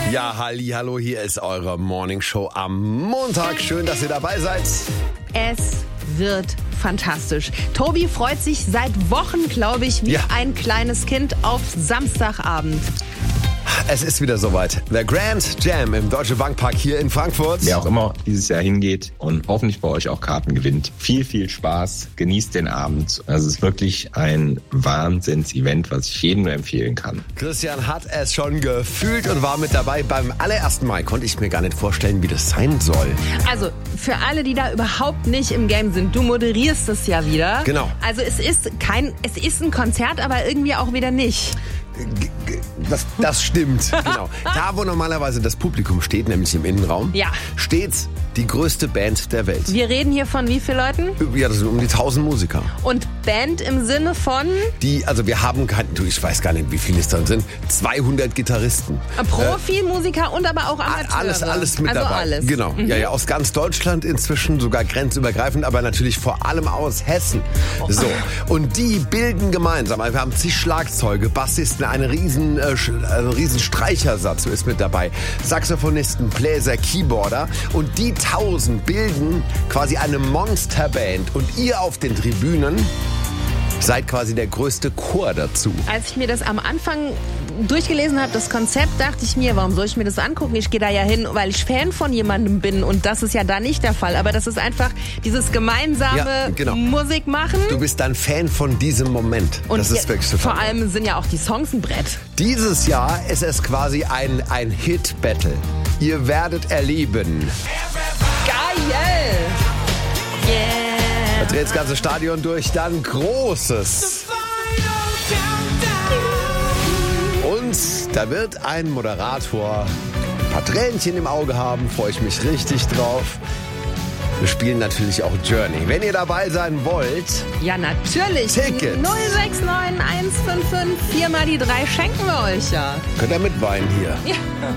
Ja, hallo, hier ist eure Morning Show am Montag. Schön, dass ihr dabei seid. Es wird fantastisch. Tobi freut sich seit Wochen, glaube ich, wie ein kleines Kind auf Samstagabend. Es ist wieder soweit. Der Grand Jam im Deutsche Bankpark hier in Frankfurt. Wer auch immer dieses Jahr hingeht und hoffentlich bei euch auch Karten gewinnt. Viel, viel Spaß. Genießt den Abend. Es ist wirklich ein Wahnsinns-Event, was ich jedem nur empfehlen kann. Christian hat es schon gefühlt und war mit dabei. Beim allerersten Mal konnte ich mir gar nicht vorstellen, wie das sein soll. Also für alle, die da überhaupt nicht im Game sind, du moderierst es ja wieder. Genau. Also es ist ein Konzert, aber irgendwie auch wieder nicht. Das stimmt, genau. Da, wo normalerweise das Publikum steht, nämlich im Innenraum, steht die größte Band der Welt. Wir reden hier von wie vielen Leuten? Ja, das sind um die 1000 Musiker. Und Band im Sinne von? Wir haben, ich weiß gar nicht, wie viele es dann sind, 200 Gitarristen. Profimusiker und aber auch Amateure. Alles mit dabei. Alles. Genau, ja, aus ganz Deutschland inzwischen, sogar grenzübergreifend, aber natürlich vor allem aus Hessen. So, und die bilden gemeinsam, wir haben zig Schlagzeuge, Bassisten, einen riesen Streichersatz ist mit dabei, Saxophonisten, Bläser, Keyboarder und die 1000 bilden quasi eine Monsterband und ihr auf den Tribünen seid quasi der größte Chor dazu. Als ich mir das am Anfang durchgelesen habe, das Konzept, dachte ich mir, warum soll ich mir das angucken? Ich gehe da ja hin, weil ich Fan von jemandem bin und das ist ja da nicht der Fall. Aber das ist einfach dieses gemeinsame Musik machen. Du bist dann Fan von diesem Moment. Und das ist wirklich so. Vor allem sind ja auch die Songs ein Brett. Dieses Jahr ist es quasi ein Hit-Battle. Ihr werdet erleben. Geil! Yeah! Da dreht das ganze Stadion durch, dann Großes. Und da wird ein Moderator ein paar Tränchen im Auge haben, freue ich mich richtig drauf. Wir spielen natürlich auch Journey. Wenn ihr dabei sein wollt... Ja, natürlich. Tickets. 069 155 4 mal die 3 schenken wir euch ja. Könnt ihr mitweinen hier. Ja.